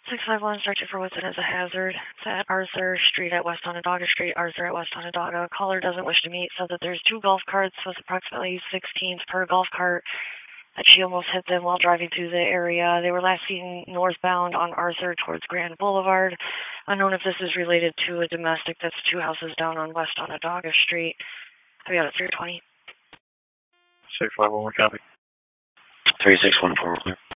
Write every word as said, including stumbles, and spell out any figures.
six five one, searching for what's in as a hazard. It's at Arthur Street at West Onondaga Street, Arthur at West Onondaga. Caller doesn't wish to meet, so that there's two golf carts with approximately sixteens per golf cart, that she almost hit them while driving through the area. They were last seen northbound on Arthur towards Grand Boulevard. Unknown if this is related to a domestic that's two houses down on West Onondaga Street. Have you got a three twenty? six five one, copy. three six one four, clear.